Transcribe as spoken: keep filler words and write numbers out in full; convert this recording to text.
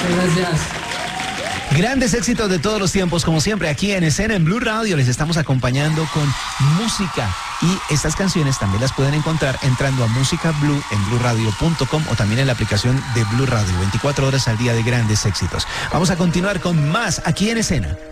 Gracias. Grandes éxitos de todos los tiempos, como siempre, aquí en Escena en Blue Radio. Les estamos acompañando con música. Y estas canciones también las pueden encontrar entrando a Música Blue en blue radio punto com o también en la aplicación de Blue Radio. veinticuatro horas al día de grandes éxitos. Vamos a continuar con más aquí en Escena.